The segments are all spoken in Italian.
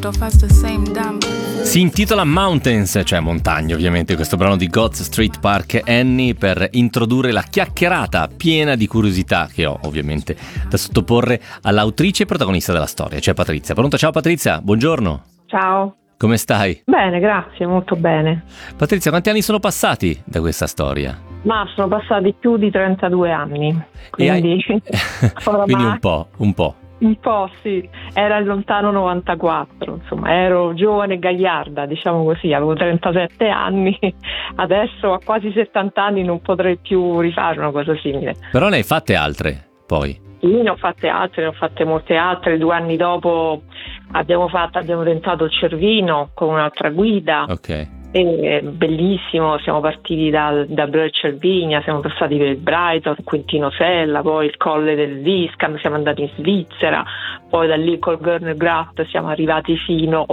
Si intitola Mountains, cioè montagne ovviamente, questo brano di Gods Street Park Annie, per introdurre la chiacchierata piena di curiosità che ho ovviamente da sottoporre all'autrice e protagonista della storia, cioè Patrizia. Pronto? Ciao Patrizia, buongiorno. Ciao. Come stai? Bene, grazie, molto bene. Patrizia, quanti anni sono passati da questa storia? Ma sono passati più di 32 anni, quindi quindi un po'. Un po' sì, era il lontano 94, insomma ero giovane e gagliarda, diciamo così, avevo 37 anni, adesso a quasi 70 anni non potrei più rifare una cosa simile. Però ne hai fatte altre, poi? Sì, ne ho fatte molte altre. 2 anni dopo abbiamo tentato il Cervino con un'altra guida. Ok. Bellissimo, siamo partiti da Brera Cervinia, siamo passati per il Brighton, Quintino Sella, poi il Colle del Viscam, siamo andati in Svizzera, poi da lì col Görner Grat siamo arrivati fino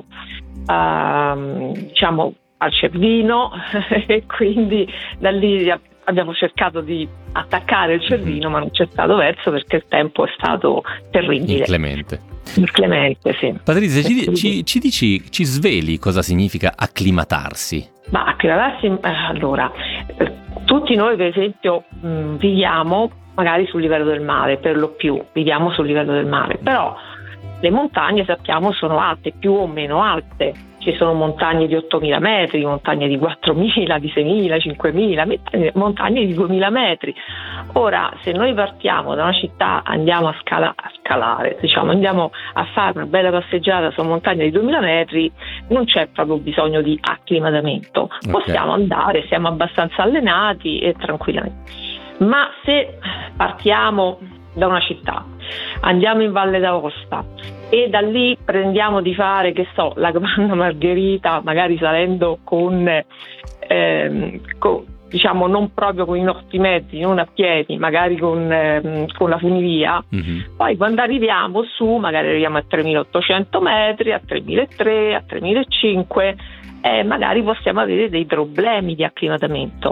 diciamo al Cervino e quindi da lì abbiamo cercato di attaccare il Cervino, ma non c'è stato verso perché il tempo è stato terribile. Inclemente, sì. Patrizia, ci sveli cosa significa acclimatarsi? Ma acclimatarsi, allora, tutti noi per esempio viviamo magari sul livello del mare, per lo più viviamo sul livello del mare, però le montagne sappiamo sono alte, più o meno alte. Ci sono montagne di 8.000 metri, montagne di 4.000, di 6.000, 5.000, montagne di 2.000 metri. Ora, se noi partiamo da una città, andiamo a scalare, diciamo, andiamo a fare una bella passeggiata su una montagna di 2.000 metri, non c'è proprio bisogno di acclimatamento. Okay. Possiamo andare, siamo abbastanza allenati e tranquillamente. Ma se partiamo da una città, andiamo in Valle d'Aosta e da lì prendiamo di fare, la Capanna Margherita, magari salendo con diciamo non proprio con i nostri mezzi, non a piedi, magari con la funivia. Poi quando arriviamo su, magari arriviamo a 3.800 metri, a 3.300, a 3.500, magari possiamo avere dei problemi di acclimatamento.